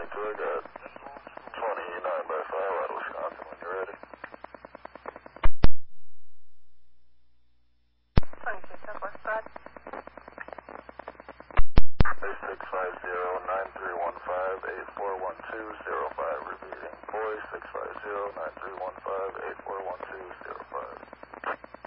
to it at 29 by 5 out of Wisconsin when you're ready. 22 Southwest Broad. Boy 650-9315-841205. Repeating. Boy 650-9315-841205.